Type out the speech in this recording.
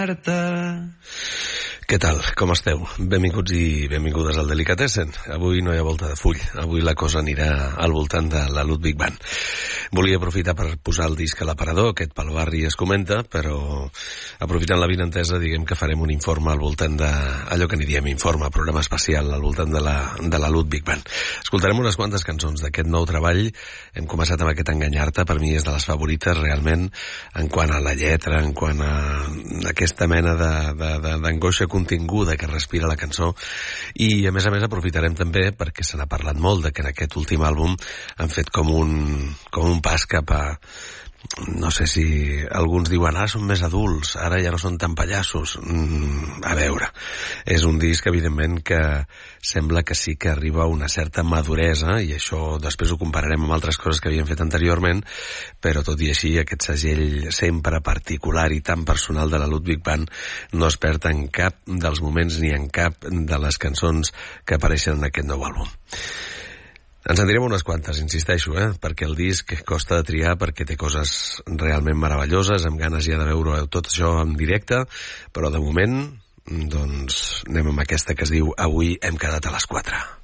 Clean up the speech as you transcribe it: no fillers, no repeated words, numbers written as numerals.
Què tal? Com esteu? Benvinguts i benvingudes al Delicatessen. Avui no hi ha volta de full. Avui la cosa anirà al voltant de la Ludwig Band. Volia aprofitar per posar el disc a l'aparador, aquest pel barri es comenta, però aprofitant la vinentesa, diguem que farem un informe al voltant d'allò que n'hi diem informe, programa especial al voltant de la Ludwig Band. Escoltarem unes quantes cançons d'aquest nou treball. Hem començat amb aquest Enganyar-te, per mi és de les favorites realment, en quant a la lletra, en quant a aquesta mena d'angoixa continguda que respira la cançó, i a més aprofitarem també perquè se n'ha parlat molt de que en aquest últim àlbum han fet com un pas cap a, no sé si alguns diuen ara són més adults, ara ja no són tan pallassos. A veure, és un disc evidentment que sembla que sí que arriba a una certa maduresa, i això després ho compararem amb altres coses que havien fet anteriorment, però tot i així aquest segell sempre particular i tan personal de la Ludwig Band no es perd en cap dels moments ni en cap de les cançons que apareixen en aquest nou àlbum. Ens en direm unes quantes, insisteixo, perquè el disc costa de triar, perquè té coses realment meravelloses, amb ganes ja de veure tot això en directe, però de moment, doncs, anem amb aquesta que es diu Avui hem quedat a les 4.